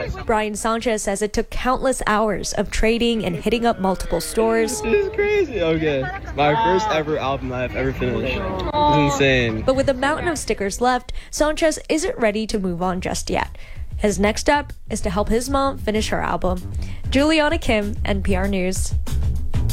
Brian Sanchez says it took countless hours of trading and hitting up multiple stores. This is crazy. Okay. My first ever album I've ever finished. It's insane. But with a mountain of stickers left, Sanchez isn't ready to move on just yet. His next step is to help his mom finish her album. Juliana Kim, NPR News.